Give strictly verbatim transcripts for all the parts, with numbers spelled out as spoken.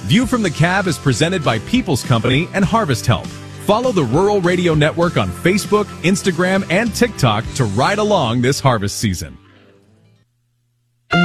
View from the Cab is presented by People's Company and Harvest Help. Follow the Rural Radio Network on Facebook, Instagram, and TikTok to ride along this harvest season. From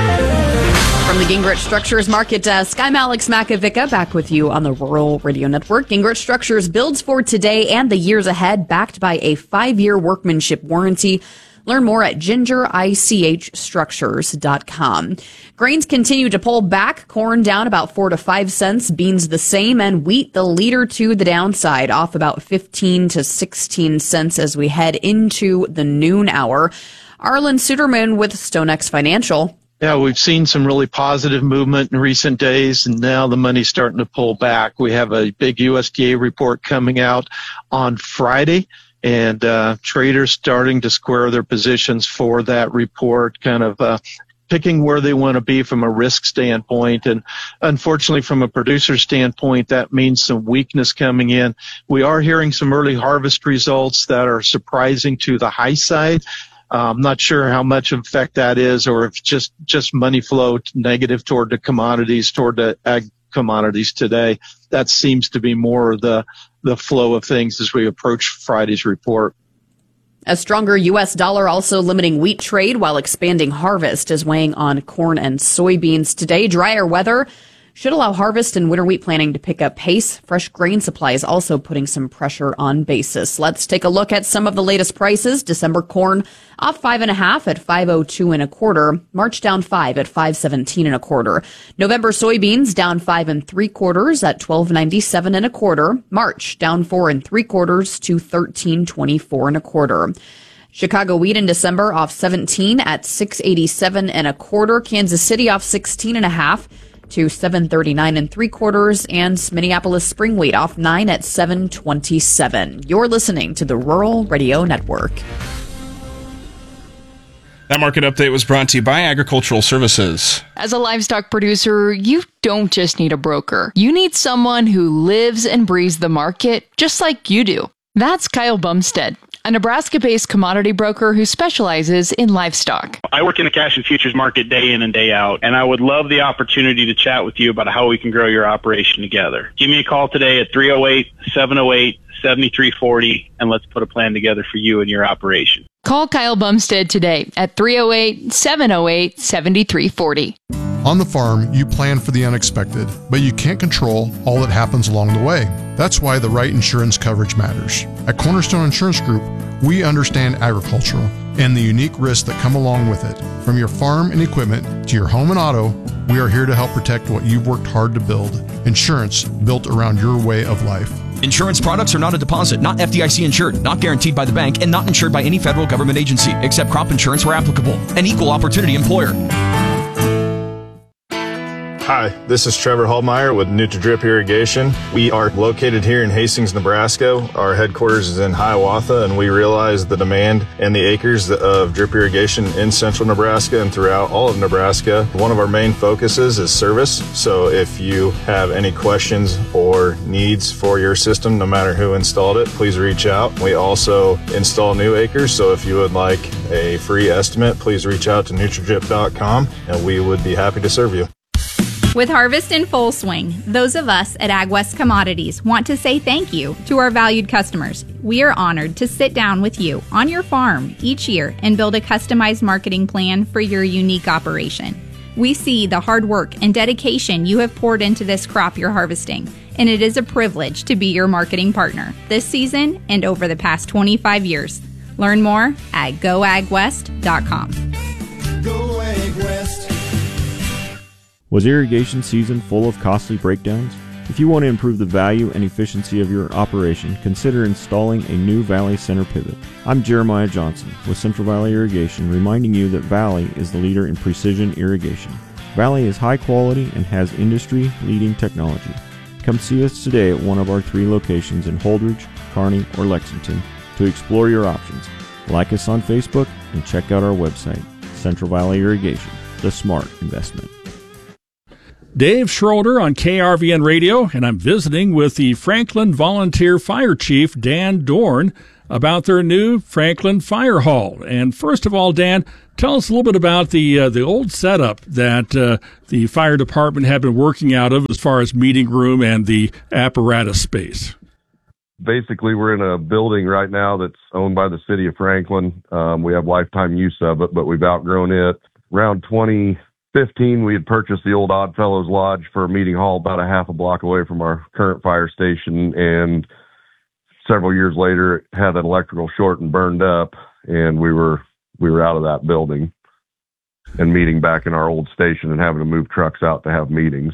the Gingrich Structures Market Desk, I'm Alex Makovica, back with you on the Rural Radio Network. Gingrich Structures builds for today and the years ahead, backed by a five-year workmanship warranty. Learn more at ginger ich structures dot com. Grains continue to pull back. Corn down about four to five cents. Beans the same, and wheat the leader to the downside, off about fifteen to sixteen cents as we head into the noon hour. Arlen Suderman with StoneX Financial. Yeah, we've seen some really positive movement in recent days, and now the money's starting to pull back. We have a big U S D A report coming out on Friday. And uh, traders starting to square their positions for that report, kind of uh, picking where they want to be from a risk standpoint. And unfortunately, from a producer standpoint, that means some weakness coming in. We are hearing some early harvest results that are surprising to the high side. Uh, I'm not sure how much effect that is, or if just, just money flow negative toward the commodities, toward the ag commodities today. That seems to be more of the the flow of things as we approach Friday's report. A stronger U S dollar also limiting wheat trade while expanding harvest is weighing on corn and soybeans today. Drier weather should allow harvest and winter wheat planting to pick up pace. Fresh grain supply is also putting some pressure on basis. Let's take a look at some of the latest prices. December corn off five and a half at five oh two and a quarter. March down five at five seventeen and a quarter. November soybeans down five and three quarters at twelve ninety-seven and a quarter. March down four and three quarters to thirteen twenty-four and a quarter. Chicago wheat in December off seventeen at six eighty-seven and a quarter. Kansas City off sixteen and a half to seven thirty-nine and three quarters, and Minneapolis spring wheat off nine at seven twenty-seven. You're listening to the Rural Radio Network. That market update was brought to you by Agricultural Services. As a livestock producer, you don't just need a broker. You need someone who lives and breathes the market just like you do. That's Kyle Bumstead, a Nebraska-based commodity broker who specializes in livestock. I work in the cash and futures market day in and day out, and I would love the opportunity to chat with you about how we can grow your operation together. Give me a call today at three oh eight, seven oh eight, seven three four oh, and let's put a plan together for you and your operation. Call Kyle Bumstead today at three oh eight, seven oh eight, seven three four oh. On the farm, you plan for the unexpected, but you can't control all that happens along the way. That's why the right insurance coverage matters. At Cornerstone Insurance Group, we understand agricultural and the unique risks that come along with it. From your farm and equipment to your home and auto, we are here to help protect what you've worked hard to build. Insurance built around your way of life. Insurance products are not a deposit, not F D I C insured, not guaranteed by the bank, and not insured by any federal government agency, except crop insurance where applicable. An equal opportunity employer. Hi, this is Trevor Hallmeyer with NutriDrip Irrigation. We are located here in Hastings, Nebraska. Our headquarters is in Hiawatha, and we realize the demand and the acres of drip irrigation in central Nebraska and throughout all of Nebraska. One of our main focuses is service. So if you have any questions or needs for your system, no matter who installed it, please reach out. We also install new acres, so if you would like a free estimate, please reach out to NutriDrip dot com, and we would be happy to serve you. With harvest in full swing, those of us at AgWest Commodities want to say thank you to our valued customers. We are honored to sit down with you on your farm each year and build a customized marketing plan for your unique operation. We see the hard work and dedication you have poured into this crop you're harvesting, and it is a privilege to be your marketing partner this season and over the past twenty-five years. Learn more at go ag west dot com. Go Ag West. Was irrigation season full of costly breakdowns? If you want to improve the value and efficiency of your operation, consider installing a new Valley Center pivot. I'm Jeremiah Johnson with Central Valley Irrigation, reminding you that Valley is the leader in precision irrigation. Valley is high quality and has industry-leading technology. Come see us today at one of our three locations in Holdridge, Kearney, or Lexington to explore your options. Like us on Facebook and check out our website, Central Valley Irrigation, the smart investment. Dave Schroeder on K R V N Radio, and I'm visiting with the Franklin Volunteer Fire Chief, Dan Dorn. about their new Franklin Fire Hall. And first of all, Dan, tell us a little bit about the uh, the old setup that uh, the fire department had been working out of as far as meeting room and the apparatus space. Basically, we're in a building right now that's owned by the city of Franklin. Um, we have lifetime use of it, but we've outgrown it. Around twenty fifteen, we had purchased the old Oddfellows Lodge for a meeting hall about a half a block away from our current fire station. And several years later, it had an electrical short and burned up, and we were we were out of that building and meeting back in our old station and having to move trucks out to have meetings.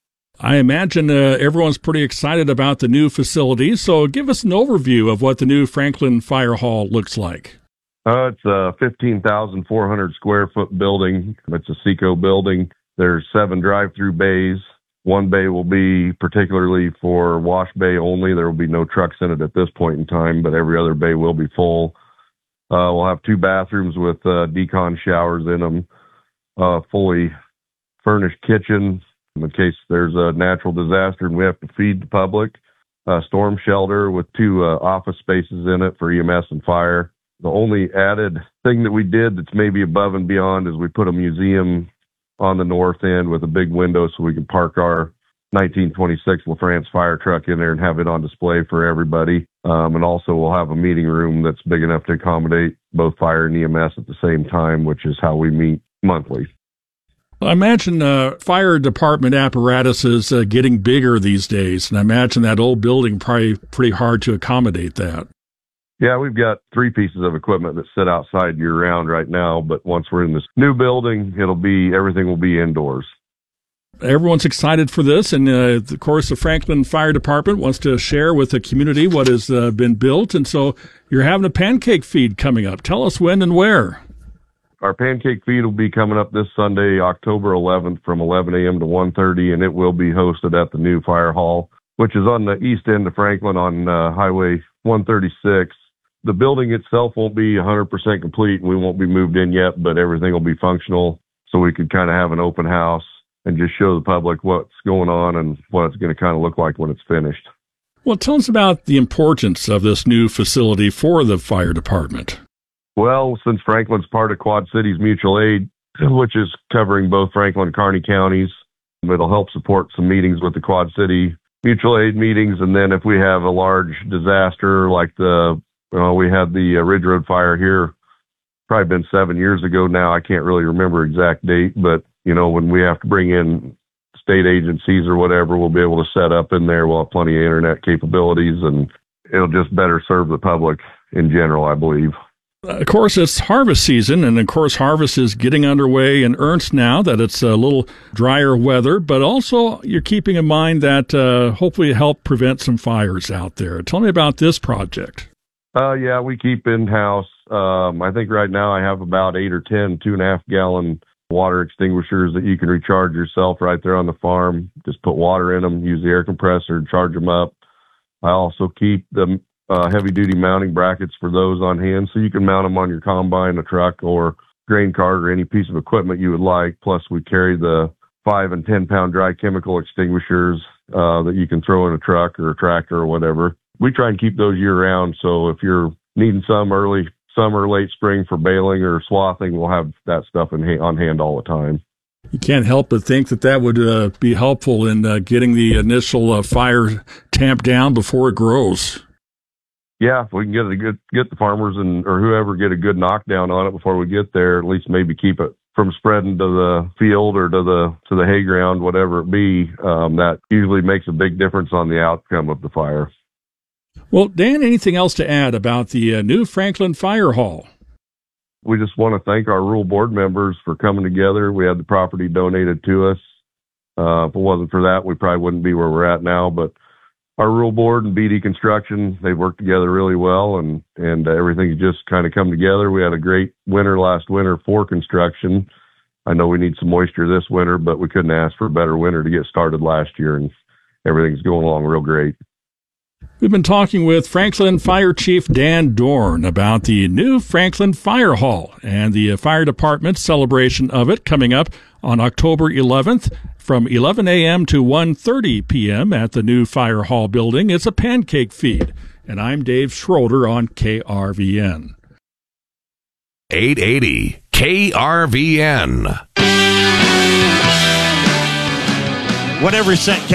I imagine uh, everyone's pretty excited about the new facility, so give us an overview of what the new Franklin Fire Hall looks like. Uh, it's a fifteen thousand four hundred square foot building. It's a Seco building. There's seven drive-through bays. One bay will be particularly for wash bay only. There will be no trucks in it at this point in time, but every other bay will be full. Uh, we'll have two bathrooms with uh, decon showers in them, uh, fully furnished kitchen in case there's a natural disaster and we have to feed the public. A storm shelter with two uh, office spaces in it for E M S and fire. The only added thing that we did that's maybe above and beyond is we put a museum on the north end with a big window so we can park our nineteen twenty-six LaFrance fire truck in there and have it on display for everybody. Um, and also we'll have a meeting room that's big enough to accommodate both fire and E M S at the same time, which is how we meet monthly. I imagine uh, fire department apparatus is uh, getting bigger these days, and I imagine that old building probably pretty hard to accommodate that. Yeah, we've got three pieces of equipment that sit outside year-round right now, but once we're in this new building, it'll be everything will be indoors. Everyone's excited for this, and uh, of course, the Franklin Fire Department wants to share with the community what has uh, been built, and so you're having a pancake feed coming up. Tell us when and where. Our pancake feed will be coming up this Sunday, October eleventh, from eleven a.m. to one thirty, and it will be hosted at the new fire hall, which is on the east end of Franklin on uh, Highway one thirty-six. The building itself won't be one hundred percent complete, and we won't be moved in yet, but everything will be functional, so we could kind of have an open house and just show the public what's going on and what it's going to kind of look like when it's finished. Well, tell us about the importance of this new facility for the fire department. Well, since Franklin's part of Quad Cities Mutual Aid, which is covering both Franklin and Kearney counties, it'll help support some meetings with the Quad City Mutual Aid meetings. And then if we have a large disaster like the, well, we had the uh, Ridge Road fire here, probably been seven years ago now. I can't really remember exact date, but, you know, when we have to bring in state agencies or whatever, we'll be able to set up in there. We'll have plenty of internet capabilities, and it'll just better serve the public in general, I believe. Of course, it's harvest season, and of course, harvest is getting underway in earnest now that it's a little drier weather, but also you're keeping in mind that uh, hopefully help prevent some fires out there. Tell me about this project. Uh, yeah, we keep in-house. Um, I think right now I have about eight or ten two and a half gallon water extinguishers that you can recharge yourself right there on the farm. Just put water in them, use the air compressor, charge them up. I also keep the uh, heavy-duty mounting brackets for those on hand, so you can mount them on your combine, a truck, or grain cart, or any piece of equipment you would like. Plus, we carry the five and ten pound dry chemical extinguishers uh, that you can throw in a truck or a tractor or whatever. We try and keep those year-round, so if you're needing some early summer, late spring for baling or swathing, we'll have that stuff in ha- on hand all the time. You can't help but think that that would uh, be helpful in uh, getting the initial uh, fire tamped down before it grows. Yeah, if we can get a good, get the farmers and or whoever get a good knockdown on it before we get there, at least maybe keep it from spreading to the field or to the to the hay ground, whatever it be. Um, that usually makes a big difference on the outcome of the fire. Well, Dan, anything else to add about the uh, new Franklin Fire Hall? We just want to thank our rural board members for coming together. We had the property donated to us. Uh, if it wasn't for that, we probably wouldn't be where we're at now. But our rural board and B D Construction, they've worked together really well, and, and uh, everything's just kind of come together. We had a great winter last winter for construction. I know we need some moisture this winter, but we couldn't ask for a better winter to get started last year, and everything's going along real great. We've been talking with Franklin Fire Chief Dan Dorn about the new Franklin Fire Hall and the fire department celebration of it coming up on October eleventh from eleven a.m. to one thirty p.m. at the new Fire Hall building. It's a pancake feed. And I'm Dave Schroeder on K R V N. eight eighty K R V N. Whatever cent